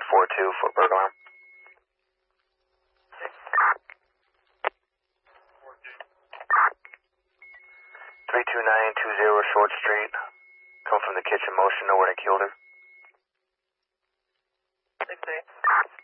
4-2 for burglar alarm. 32920 Short Street. Come from the kitchen motion, know where they killed her. 6-8.